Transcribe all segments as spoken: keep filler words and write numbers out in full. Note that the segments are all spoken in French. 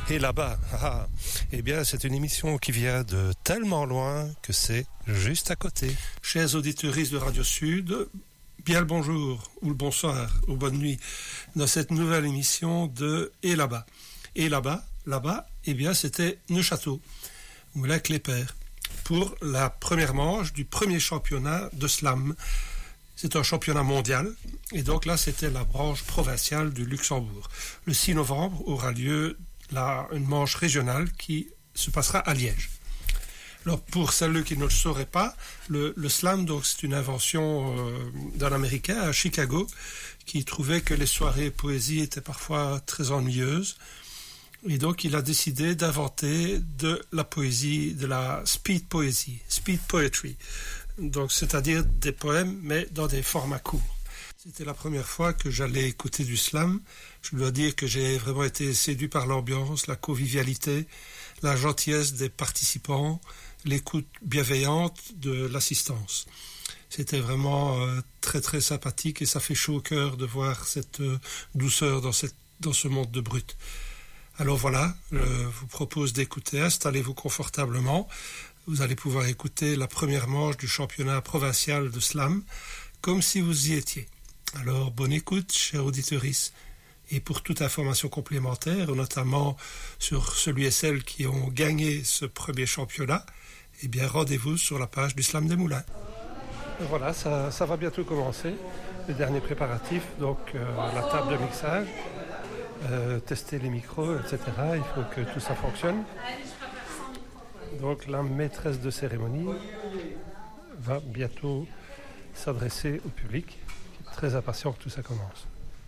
Et là-bas, ah, eh bien, c'est une émission qui vient de tellement loin que c'est juste à côté. Chers auditeurs de Radio Sud, bien le bonjour, ou le bonsoir, ou bonne nuit, dans cette nouvelle émission de Et là-bas. Et là-bas, là-bas, eh bien, c'était Neuchâteau, ou la Clépère, pour la première manche du premier championnat de slam. C'est un championnat mondial, et donc là, c'était la branche provinciale du Luxembourg. Le six novembre aura lieu là, une manche régionale qui se passera à Liège. Alors, pour celles qui ne le sauraient pas, le, le slam, donc, c'est une invention euh, d'un Américain à Chicago qui trouvait que les soirées poésie étaient parfois très ennuyeuses. Et donc, il a décidé d'inventer de la poésie, de la speed poésie, speed poetry. Donc, c'est-à-dire des poèmes, mais dans des formats courts. C'était la première fois que j'allais écouter du slam. Je dois dire que j'ai vraiment été séduit par l'ambiance, la convivialité, la gentillesse des participants, l'écoute bienveillante de l'assistance. C'était vraiment euh, très très sympathique et ça fait chaud au cœur de voir cette euh, douceur dans, cette, dans ce monde de brut. Alors voilà, je vous propose d'écouter, installez-vous confortablement. Vous allez pouvoir écouter la première manche du championnat provincial de slam comme si vous y étiez. Alors, bonne écoute, chers auditeurs. Et pour toute information complémentaire, notamment sur celui et celles qui ont gagné ce premier championnat, eh bien, rendez-vous sur la page du Slam des Moulins. Et voilà, ça, ça va bientôt commencer. Les derniers préparatifs, donc euh, la table de mixage, euh, tester les micros, et cetera. Il faut que tout ça fonctionne. Donc, la maîtresse de cérémonie va bientôt s'adresser au public. Très impatient que tout ça commence.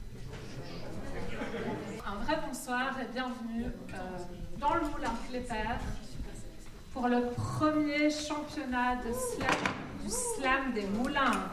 Un vrai bonsoir et bienvenue euh, dans le moulin Clépère pour le premier championnat de slam, du slam des moulins.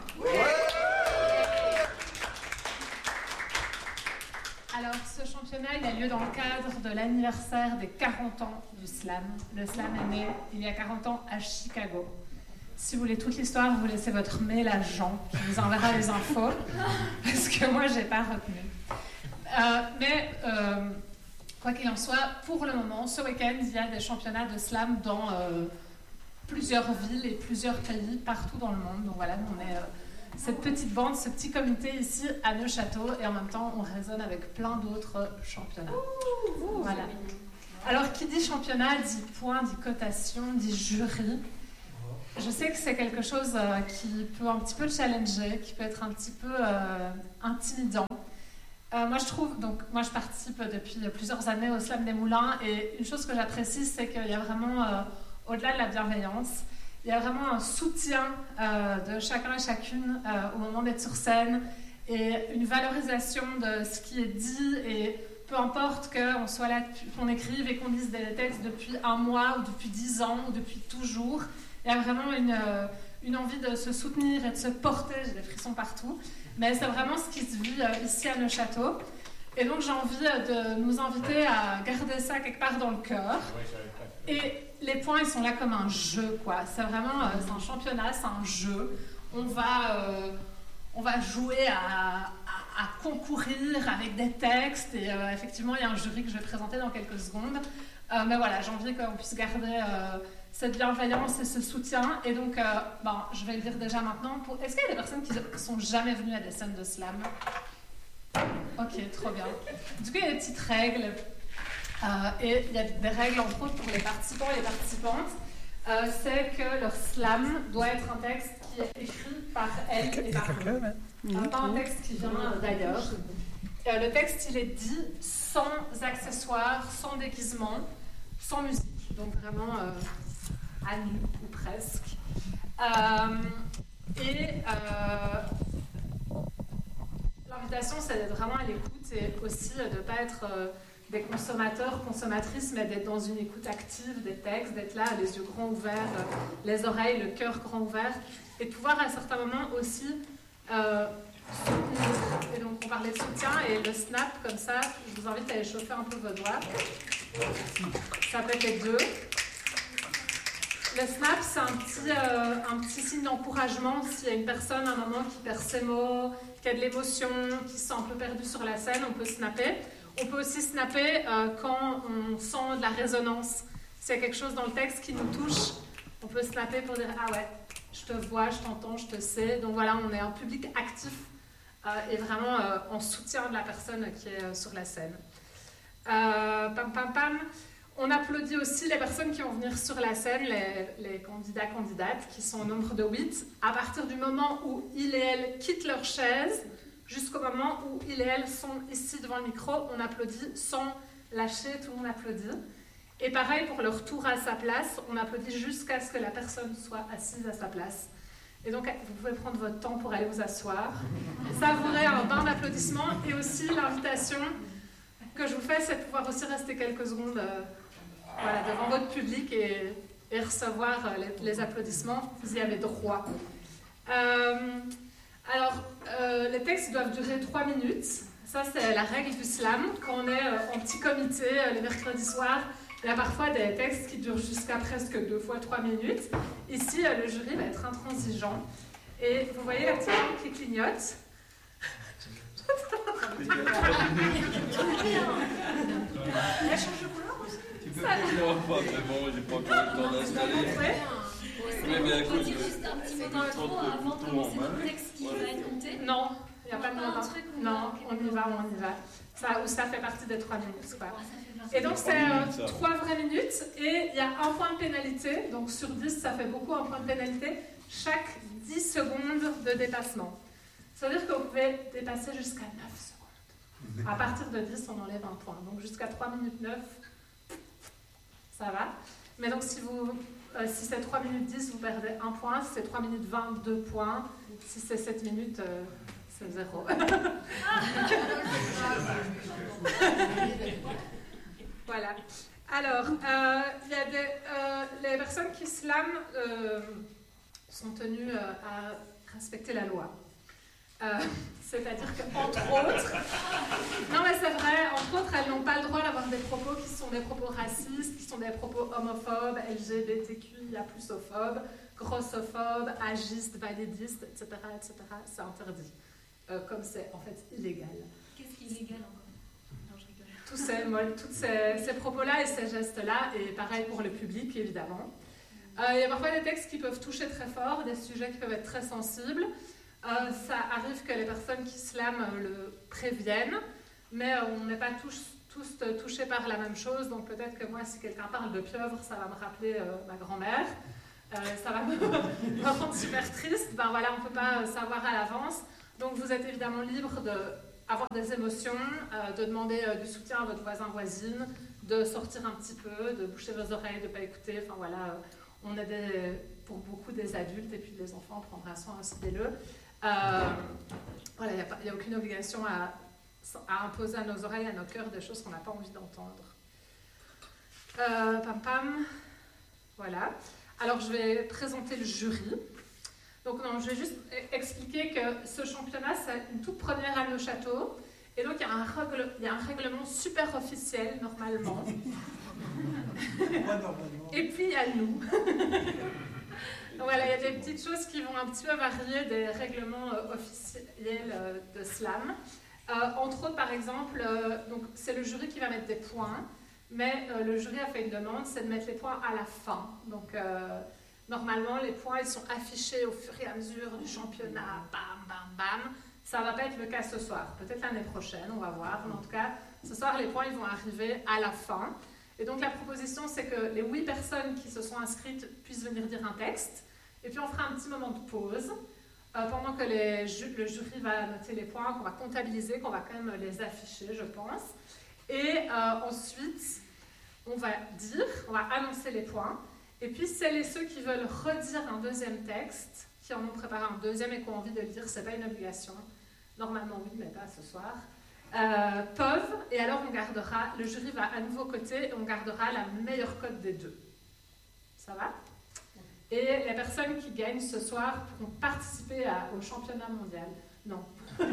Alors, ce championnat, il a lieu dans le cadre de l'anniversaire des quarante ans du slam. Le slam est né il y a quarante ans à Chicago. Si vous voulez toute l'histoire, vous laissez votre mail à Jean, qui vous enverra les infos, parce que moi, je n'ai pas retenu. Euh, mais, euh, quoi qu'il en soit, pour le moment, ce week-end, il y a des championnats de slam dans euh, plusieurs villes et plusieurs pays, partout dans le monde. Donc voilà, on est euh, cette petite bande, ce petit comité ici à Neuchâteau, et en même temps, on résonne avec plein d'autres championnats. Voilà. Alors, qui dit championnat, dit point, dit cotation, dit jury. Je sais que c'est quelque chose euh, qui peut un petit peu challenger, qui peut être un petit peu euh, intimidant. Euh, moi, je trouve, donc, moi, je participe depuis plusieurs années au Slam des Moulins, et une chose que j'apprécie, c'est qu'il y a vraiment, euh, au-delà de la bienveillance, il y a vraiment un soutien euh, de chacun et chacune euh, au moment d'être sur scène, et une valorisation de ce qui est dit, et peu importe qu'on soit là, qu'on écrive et qu'on lise des textes depuis un mois, ou depuis dix ans, ou depuis toujours. Il y a vraiment une, une envie de se soutenir et de se porter, j'ai des frissons partout, mais c'est vraiment ce qui se vit ici à Neuchâteau. Et donc j'ai envie de nous inviter à garder ça quelque part dans le cœur. Et les points, ils sont là comme un jeu, quoi. C'est vraiment, c'est un championnat, c'est un jeu. On va, euh, on va jouer à, à, à concourir avec des textes, et euh, effectivement, il y a un jury que je vais présenter dans quelques secondes. Euh, mais voilà, j'ai envie qu'on puisse garder euh, cette bienveillance et ce soutien. Et donc, euh, bon, je vais le dire déjà maintenant. Pour... Est-ce qu'il y a des personnes qui ne sont jamais venues à des scènes de slam? Ok, trop bien. Du coup, il y a des petites règles. Euh, et il y a des règles, entre autres, pour les participants et les participantes. Euh, c'est que leur slam doit être un texte qui est écrit par elles et par eux. Euh, pas un texte qui vient d'ailleurs. Euh, le texte, il est dit sans accessoires, sans déguisement, sans musique. Donc vraiment euh, à nu, ou presque. Euh, et euh, l'invitation, c'est d'être vraiment à l'écoute, et aussi de ne pas être euh, des consommateurs, consommatrices, mais d'être dans une écoute active des textes, d'être là, les yeux grands ouverts, euh, les oreilles, le cœur grand ouvert, et de pouvoir à certains moments aussi... Euh, Et donc on parlait de soutien, et le snap comme ça, je vous invite à échauffer un peu vos doigts. Ça peut être les deux. Le snap, c'est un petit, euh, un petit signe d'encouragement s'il y a une personne à un moment qui perd ses mots, qui a de l'émotion, qui se sent un peu perdu sur la scène, on peut snapper. On peut aussi snapper euh, quand on sent de la résonance. S'il y a quelque chose dans le texte qui nous touche, on peut snapper pour dire « Ah ouais, je te vois, je t'entends, je te sais ». Donc voilà, on est un public actif euh, et vraiment euh, en soutien de la personne qui est euh, sur la scène. Euh, pam, pam, pam. On applaudit aussi les personnes qui vont venir sur la scène, les, les candidats, candidates, qui sont au nombre de huit, à partir du moment où ils et elles quittent leur chaise, jusqu'au moment où ils et elles sont ici devant le micro, on applaudit sans lâcher, tout le monde applaudit. Et pareil pour leur tour à sa place, on applaudit jusqu'à ce que la personne soit assise à sa place. Et donc, vous pouvez prendre votre temps pour aller vous asseoir, savourer un bain d'applaudissements, et aussi l'invitation que je vous fais, c'est de pouvoir aussi rester quelques secondes euh, voilà, devant votre public et, et recevoir euh, les, les applaudissements. Vous y avez droit. Euh, alors, euh, les textes doivent durer trois minutes. Ça, c'est la règle du slam. Quand on est euh, en petit comité euh, les mercredis soirs, il y a parfois des textes qui durent jusqu'à presque deux fois trois minutes. Ici, euh, le jury va être intransigeant. Et vous voyez la petite lampe qui clignote. Elle change de couleur aussi. Tu peux pas mais bon, j'ai pas encore le temps d'installer. Oui, mais à cause de... juste un petit moment trop avant de commencer le texte qui va être compté. Non, il n'y a pas de moment. Non, on y va, on y va. Ça, ou ça fait partie des trois minutes. Quoi. Et donc c'est euh, trois vraies minutes et il y a un point de pénalité. Donc sur dix, ça fait beaucoup, un point de pénalité. Chaque dix secondes de dépassement. Ça veut dire que vous pouvez dépasser jusqu'à neuf secondes. À partir de dix, on enlève un point. Donc jusqu'à trois minutes neuf, ça va. Mais donc si, vous, euh, si c'est trois minutes dix, vous perdez un point. Si c'est trois minutes vingt, deux points. Si c'est sept minutes, euh, c'est zéro. Voilà. Alors, euh, il y a des, euh, les personnes qui slament euh, sont tenues euh, à respecter la loi. Euh, c'est-à-dire qu'entre autres, non mais c'est vrai, entre autres, elles n'ont pas le droit d'avoir des propos qui sont des propos racistes, qui sont des propos homophobes, L G B T Q I A plus ophobes, grossophobes, agistes, validistes, et cetera, et cetera. C'est interdit, euh, comme c'est en fait illégal. Qu'est-ce qui est illégal encore? Non, je rigole. Tous ces, tous ces, ces propos-là et ces gestes-là, et pareil pour le public, évidemment. Euh, il y a parfois des textes qui peuvent toucher très fort, des sujets qui peuvent être très sensibles. Euh, ça arrive que les personnes qui slament euh, le préviennent, mais euh, on n'est pas tous, tous touchés par la même chose, donc peut-être que moi, si quelqu'un parle de pieuvre, ça va me rappeler euh, ma grand-mère, euh, ça va me, me rendre super triste, ben voilà, on ne peut pas savoir à l'avance, donc vous êtes évidemment libre d'avoir des émotions, euh, de demander euh, du soutien à votre voisin, voisine, de sortir un petit peu, de boucher vos oreilles, de ne pas écouter, enfin voilà, euh, on est des, pour beaucoup des adultes, et puis les enfants, on prendra soin aussi d'eux. Euh, voilà, il n'y a, a aucune obligation à, à imposer à nos oreilles, à nos cœurs, des choses qu'on n'a pas envie d'entendre. Euh, pam pam, voilà. Alors je vais présenter le jury. Donc non, je vais juste expliquer que ce championnat, c'est une toute première année au château. Et donc il y a un, règle, il y a un règlement super officiel, normalement. Et puis il y a nous. Donc voilà, il y a des petites choses qui vont un petit peu varier des règlements euh, officiels euh, de slam. Euh, entre autres, par exemple, euh, donc c'est le jury qui va mettre des points, mais euh, le jury a fait une demande, c'est de mettre les points à la fin. Donc euh, normalement, les points ils sont affichés au fur et à mesure du championnat, bam, bam, bam. Ça ne va pas être le cas ce soir, peut-être l'année prochaine, on va voir. Mais en tout cas, ce soir, les points ils vont arriver à la fin. Et donc la proposition, c'est que les huit personnes qui se sont inscrites puissent venir dire un texte. Et puis on fera un petit moment de pause euh, pendant que les ju le jury va noter les points, qu'on va comptabiliser, qu'on va quand même les afficher, je pense. Et euh, ensuite, on va dire, on va annoncer les points. Et puis celles et ceux qui veulent redire un deuxième texte, qui en ont préparé un deuxième et qui ont envie de le dire, c'est pas une obligation. Normalement oui, mais pas ce soir. Euh, peuvent, et alors on gardera, le jury va à nouveau coter, et on gardera la meilleure cote des deux. Ça va? Et les personnes qui gagnent ce soir pourront participer à, au championnat mondial. Non.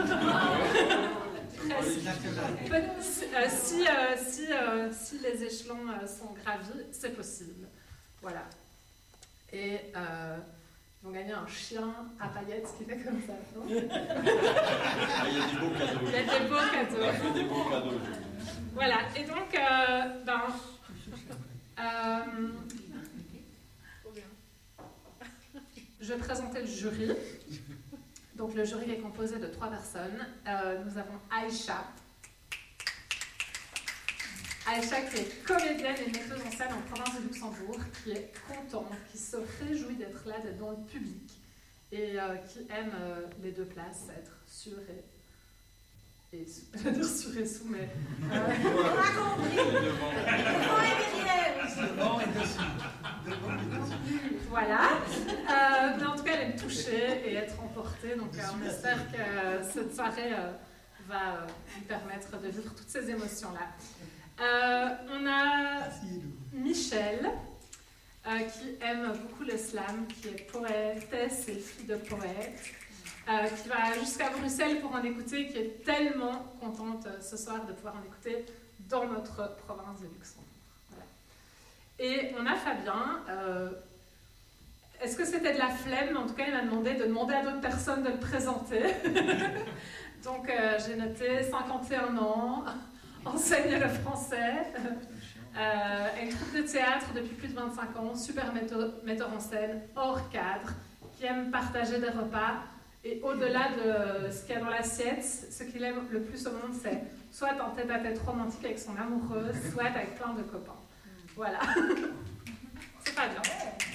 euh, si, euh, si, euh, si les échelons euh, sont gravis, c'est possible. Voilà. Et euh, Ils ont gagné un chien à paillettes qui fait comme ça, non? Ah, il y a des beaux cadeaux. Il y a des beaux cadeaux. Il y a des beaux cadeaux. Voilà, et donc, euh, ben, euh, je vais présenter le jury. Donc, le jury est composé de trois personnes. Euh, nous avons Aïcha. Aïcha qui est comédienne et metteuse en scène en province de Luxembourg, qui est contente, qui se réjouit d'être là, d'être dans le public, et euh, qui aime euh, les deux places, être sur et, et sous. Je vais dire sur et sous, mais... Euh... On a compris. Devant et derrière. Devant et dessus. Devant et dessus. Voilà. Euh, mais en tout cas, elle aime toucher et être emportée, donc euh, on espère que euh, cette soirée euh, va euh, lui permettre de vivre toutes ces émotions-là. Euh, on a Michel, euh, qui aime beaucoup le slam, qui est poétesse et fille de poète, euh, qui va jusqu'à Bruxelles pour en écouter, qui est tellement contente euh, ce soir de pouvoir en écouter dans notre province de Luxembourg. Voilà. Et on a Fabien. Euh, est-ce que c'était de la flemme? En tout cas, il m'a demandé de demander à d'autres personnes de le présenter. Donc, euh, j'ai noté cinquante et un ans. Enseigne le français, euh, elle troupe de théâtre depuis plus de vingt-cinq ans, super metteur, metteur en scène, hors cadre, qui aime partager des repas, et au-delà de ce qu'il y a dans l'assiette, ce qu'il aime le plus au monde, c'est soit en tête-à-tête romantique avec son amoureuse, soit avec plein de copains. Voilà. C'est pas bien.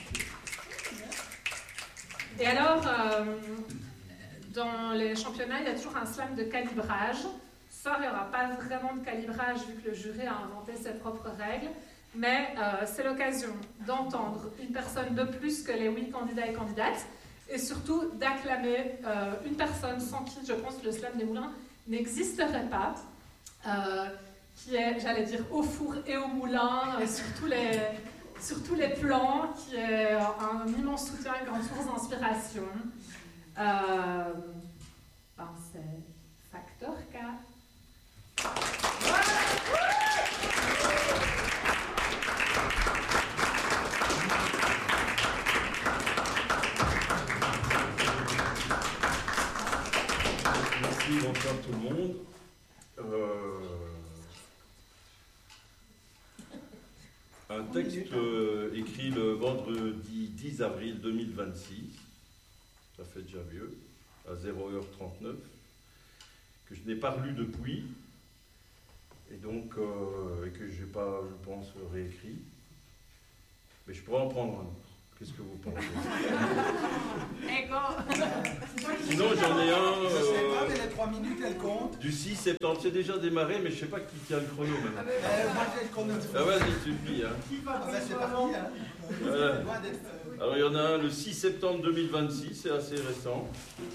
Et alors, euh, dans les championnats, il y a toujours un slam de calibrage. Il n'y aura pas vraiment de calibrage vu que le jury a inventé ses propres règles, mais euh, c'est l'occasion d'entendre une personne de plus que les huit candidats et candidates, et surtout d'acclamer euh, une personne sans qui, je pense, le slam des moulins n'existerait pas, euh, qui est, j'allais dire, au four et au moulin, euh, sur, tous les, sur tous les plans, qui est un immense soutien, une grande source d'inspiration. Euh, ben c'est Factor K. Merci, bonsoir tout le monde. Euh, un texte euh, écrit le vendredi dix avril deux mille vingt-six, ça fait déjà vieux, à zéro heure trente-neuf, que je n'ai pas relu depuis, et donc euh, et que je n'ai pas, je pense, réécrit. Mais je pourrais en prendre un autre. Qu'est-ce que vous pensez? Sinon, j'en ai un. Je sais pas, euh, mais les trois minutes, elles comptent. Du six septembre, c'est déjà démarré, mais je ne sais pas qui tient le chrono maintenant. Euh, moi, j'ai le chrono. Ah, vas-y, tu le dis. Hein. Ah, ben, c'est parti. Hein. Voilà. Loin d'être, euh, Alors, il y en a un le six septembre deux mille vingt-six, c'est assez récent.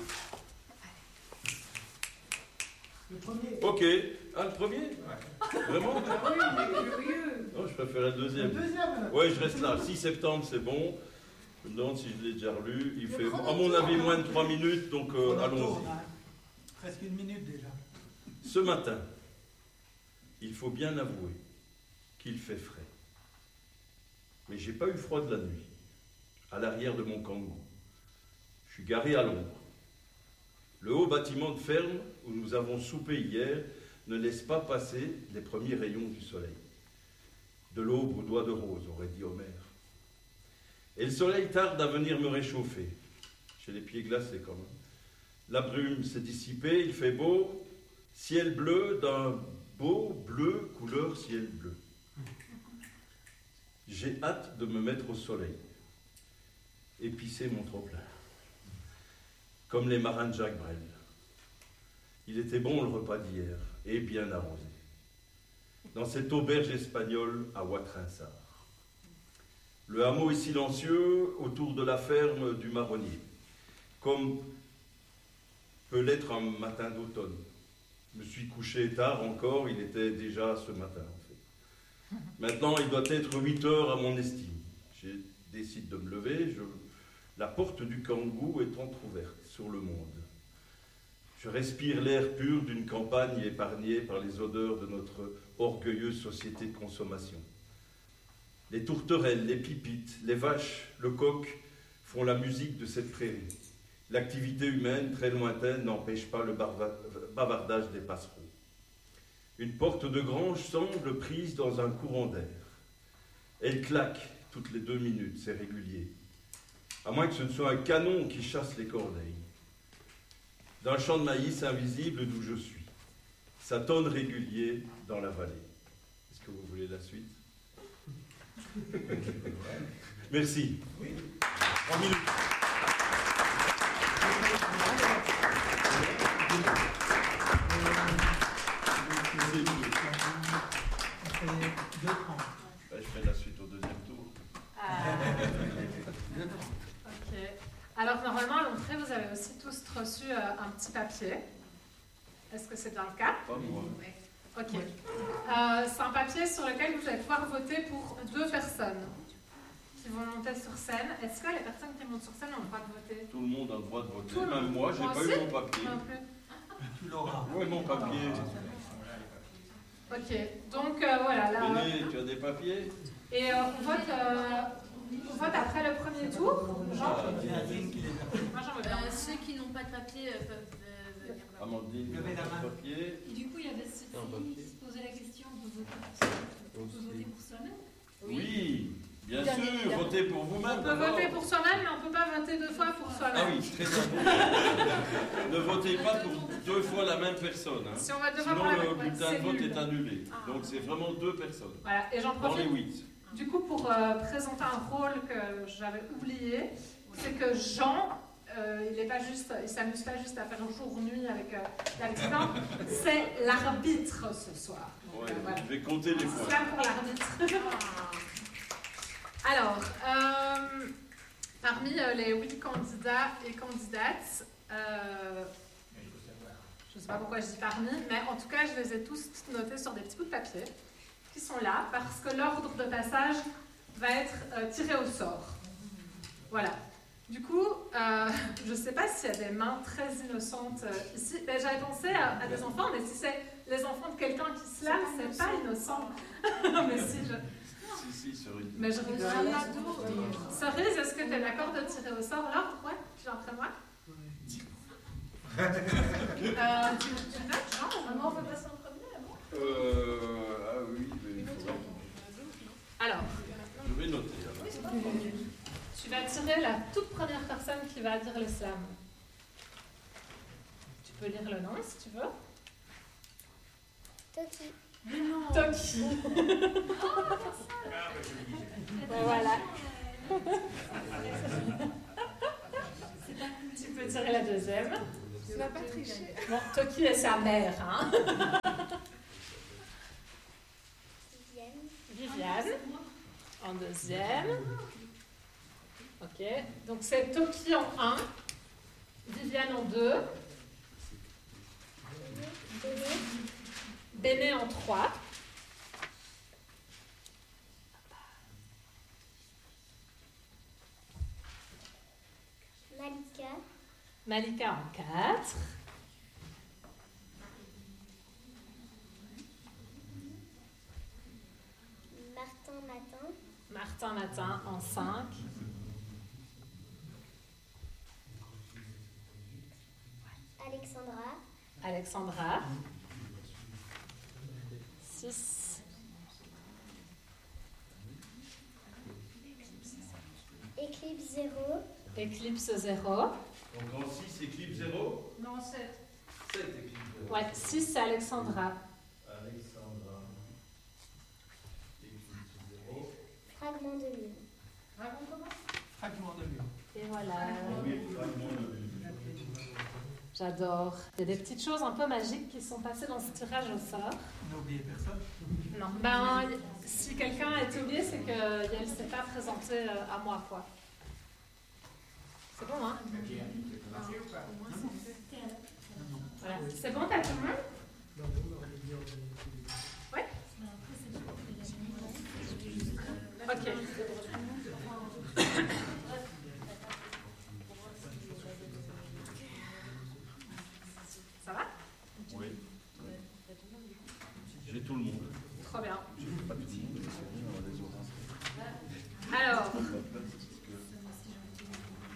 Le premier. Ok. Ah, le premier? Vraiment? Ah oui, il est curieux. Non, je préfère le deuxième. Le deuxième. Ouais, je reste là. six septembre, c'est bon. Je me demande si je l'ai déjà relu. Il fait, à mon avis, moins de trois minutes, donc euh, On en allons-y. tourne, hein. Presque une minute déjà. Ce matin, il faut bien avouer qu'il fait frais. Mais j'ai pas eu froid de la nuit. À l'arrière de mon kangou. Je suis garé à l'ombre. Le haut bâtiment de ferme où nous avons soupé hier ne laisse pas passer les premiers rayons du soleil. De l'aube aux doigts de rose, aurait dit Homère. Et le soleil tarde à venir me réchauffer. J'ai les pieds glacés quand même. La brume s'est dissipée, il fait beau, ciel bleu d'un beau bleu couleur ciel bleu. J'ai hâte de me mettre au soleil, épicer mon trop-plein, comme les marins de Jacques Brel. Il était bon le repas d'hier, et bien arrosé, dans cette auberge espagnole à Ouatrinsart. Le hameau est silencieux autour de la ferme du marronnier, comme peut l'être un matin d'automne. Je me suis couché tard encore, il était déjà ce matin en fait. Maintenant, il doit être huit heures à mon estime. Je décide de me lever, je... la porte du kangou est entrouverte sur le monde. Je respire l'air pur d'une campagne épargnée par les odeurs de notre orgueilleuse société de consommation. Les tourterelles, les pipites, les vaches, le coq font la musique de cette prairie. L'activité humaine, très lointaine, n'empêche pas le bavardage des passereaux. Une porte de grange semble prise dans un courant d'air. Elle claque toutes les deux minutes, c'est régulier. À moins que ce ne soit un canon qui chasse les corneilles. D'un champ de maïs invisible d'où je suis, ça tonne régulier dans la vallée. Est-ce que vous voulez la suite? Merci. Oui. Trois minutes. Ben, je ferai la suite au deuxième tour. Ah. Ok. Alors normalement à l'entrée vous avez aussi tous reçu euh, un petit papier. Est-ce que c'est bien le cas? Pas moi. Ok. Euh, c'est un papier sur lequel vous allez pouvoir voter pour deux personnes qui vont monter sur scène. Est-ce que les personnes qui montent sur scène ont le droit de voter? Tout le monde a le droit de voter. Tout le Même monde. moi, j'ai Moi pas aussi? eu mon papier. Non plus. Tu l'auras. Oui, mon papier. Ok. Donc euh, voilà. Là, René, tu as des papiers? et euh, on, vote, euh, on vote après le premier tour. Jean? Moi j'en veux bien. Euh, ceux qui n'ont pas de papier euh, peuvent euh, venir. Amandine, Levez la tu as main. des papiers? Et du coup, il y avait Sophie Non, papier. qui se posait la question, on peut voter pour soi- on peut voter pour soi-même? Oui, bien Bien sûr, évidemment. votez pour vous-même. On peut d'abord. voter pour soi-même, mais on ne peut pas voter deux fois pour Ah soi-même. oui, très important. Ne votez pas pour deux fois la même personne. Hein. Si on vote deux fois Sinon, pour la le même bulletin c'est de vote nul. est annulé. Ah. Donc, c'est vraiment deux personnes. Voilà, et j'en Dans les profite huit. du coup pour euh, présenter un rôle que j'avais oublié. C'est que Jean, euh, il est pas juste, il s'amuse pas juste à faire jour-nuit avec euh, l'accident, c'est l'arbitre ce soir. Donc, Ouais, euh, voilà. je vais compter les points. Slam pour l'arbitre. Alors, euh, parmi euh, les huit candidats et candidates, euh, je ne sais pas pourquoi je dis parmi, mais en tout cas, je les ai tous notés sur des petits bouts de papier qui sont là parce que l'ordre de passage va être euh, tiré au sort. Voilà. Du coup, euh, je ne sais pas s'il y a des mains très innocentes euh, ici. Ben, j'avais pensé à, à des enfants, mais si c'est les enfants de quelqu'un qui se lave, c'est pas innocent. mais si je... Si, si, sur une. Mais je rigole. Un ado, Cerise, est-ce que tu es d'accord de tirer au sort l'ordre? Ouais, tu viens après moi. euh, tu, tu notes, Jean? Maman, on peut passer en premier, ah bon? Euh. Ah oui, mais il faudra. Alors, Je vais noter. alors. tu vas tirer la toute première personne qui va dire le slam. Tu peux lire le nom si tu veux. Toki. Toki. Ben voilà. Tu peux tirer la deuxième. Tu vas pas tricher. Bon, Toki est sa mère, hein. Vivienne. Viviane. En deuxième. Ok. Donc c'est Toki en un. Viviane en deux. Béné en trois. Malika. Malika en quatre. Martin Matin. Martin Matin en cinq. Alexandra. Alexandra. six. Eclipse zéro. Eclipse zéro. Donc en six, éclipse zéro. Non, sept. sept, éclipse zéro. Ouais, six c'est Alexandra. Alexandra. Éclipse zéro. Fragment de lune. Raconte comment? Fragment de lune. Et voilà. Oui, fragment de lune. J'adore. Il y a des petites choses un peu magiques qui sont passées dans ce tirage au sort. On n'a oublié personne. Non. Ben, si quelqu'un a été oublié, c'est qu'elle ne s'est pas présentée euh, à moi, quoi. C'est bon, hein? Voilà. C'est bon, t'as tout le monde? Oui? Ok. Ça va? Oui. J'ai tout le monde. Trop bien. Pas tout le monde, mais c'est bien, on les aura. Alors,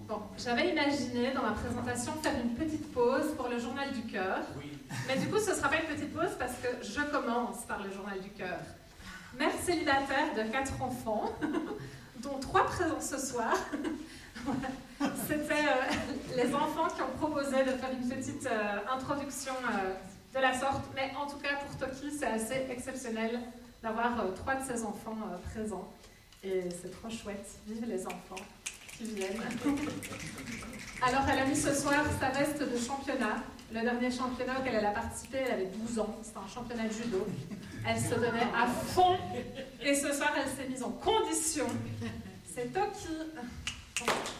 Bon, j'avais imaginé dans ma présentation faire une petite pause pour le journal du cœur. Mais du coup, ce ne sera pas une petite pause parce que je commence par le journal du cœur. Mère célibataire de quatre enfants, dont trois présents ce soir. C'était euh, les enfants qui ont proposé de faire une petite euh, introduction euh, de la sorte. Mais en tout cas, pour Toki, c'est assez exceptionnel d'avoir euh, trois de ses enfants euh, présents. Et c'est trop chouette. Vive les enfants qui viennent. Alors, elle a mis ce soir sa veste de championnat. Le dernier championnat auquel elle a participé, elle avait douze ans. C'était un championnat de judo. Elle se donnait à fond. Et ce soir, elle s'est mise en condition. C'est Toki.